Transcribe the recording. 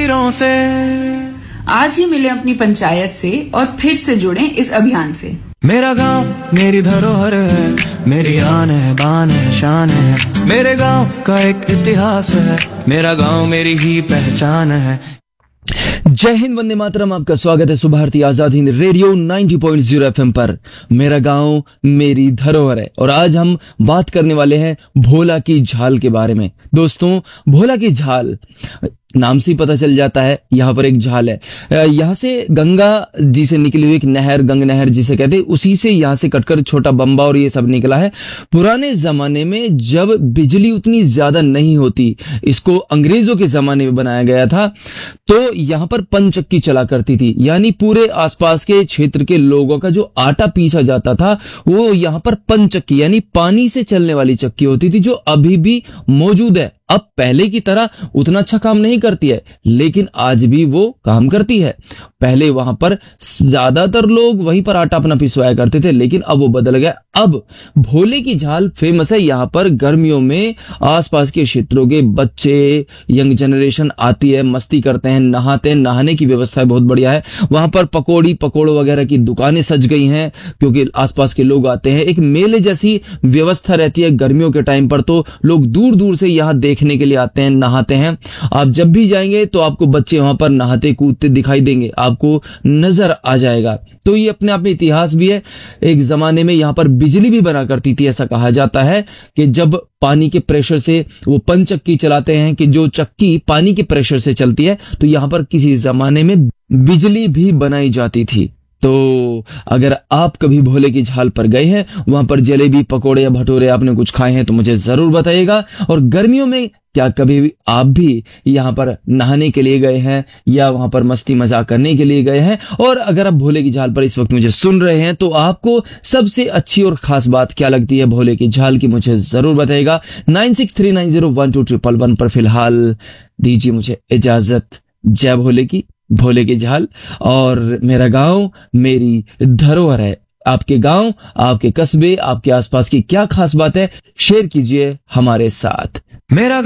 तस्वीरों से। आज ही मिले अपनी पंचायत से और फिर से जुड़ें इस अभियान से। मेरा गांव मेरी धरोहर है, मेरी आन है, बान है, शान है। मेरे गांव का एक इतिहास है, मेरा गांव मेरी ही पहचान है। जय हिंद, वंदे मातरम। आपका स्वागत है सुबह भारती आजाद हिंद रेडियो 90.0 FM पर। मेरा गांव मेरी धरोहर है और आज हम बात करने वाले हैं भोला की झाल के बारे में। दोस्तों, भोला की झाल नाम से ही पता चल जाता है, यहाँ पर एक झाल है। यहाँ से गंगा जी से निकली हुई एक नहर, गंग नहर जिसे कहते हैं, उसी से यहाँ से कटकर छोटा बम्बा और ये सब निकला है। पुराने जमाने में जब बिजली उतनी ज्यादा नहीं होती, इसको अंग्रेजों के जमाने में बनाया गया था, तो यहाँ पर पनचक्की चला करती थी। यानी पूरे आसपास के क्षेत्र के लोगों का जो आटा पीसा जाता था वो यहाँ पर पनचक्की यानी पानी से चलने वाली चक्की होती थी, जो अभी भी मौजूद है। अब पहले की तरह उतना अच्छा काम नहीं करती है, लेकिन आज भी वो काम करती है। पहले वहां पर ज्यादातर लोग वहीं पर आटा अपना पिसवाया करते थे, लेकिन अब वो बदल गया। अब भोले की झाल फेमस है। यहाँ पर गर्मियों में आसपास के क्षेत्रों के बच्चे, यंग जनरेशन आती है, मस्ती करते हैं, नहाते हैं। नहाने की व्यवस्था बहुत बढ़िया है। वहां पर पकौड़ों वगैरह की दुकानें सज गई हैं, क्योंकि आसपास के लोग आते हैं। एक मेले जैसी व्यवस्था रहती है गर्मियों के टाइम पर, तो लोग दूर दूर से यहाँ देखने के लिए आते हैं, नहाते हैं। आप जब भी जाएंगे तो आपको बच्चे वहां पर नहाते कूदते दिखाई देंगे, आपको नजर आ जाएगा। तो ये अपने आप में इतिहास भी है। एक जमाने में यहाँ पर बिजली भी बना करती थी। ऐसा कहा जाता है कि जब पानी के प्रेशर से वो पनचक्की चलाते हैं, कि जो चक्की पानी के प्रेशर से चलती है, तो यहाँ पर किसी जमाने में बिजली भी बनाई जाती थी। तो अगर आप कभी भोले की झाल पर गए हैं, वहां पर जलेबी, पकोड़े या भटूरे आपने कुछ खाए हैं, तो मुझे जरूर बताइएगा। और गर्मियों में क्या कभी भी आप भी यहाँ पर नहाने के लिए गए हैं या वहां पर मस्ती मजाक करने के लिए गए हैं? और अगर आप भोले की झाल पर इस वक्त मुझे सुन रहे हैं, तो आपको सबसे अच्छी और खास बात क्या लगती है भोले की झाल की, मुझे जरूर बताइएगा। 9639012311 पर फिलहाल दीजिए मुझे इजाजत। जय भोले की, भोले की झाल। और मेरा गांव मेरी धरोहर है। आपके गांव, आपके कस्बे, आपके आसपास की क्या खास बात है, शेयर कीजिए हमारे साथ। मेरा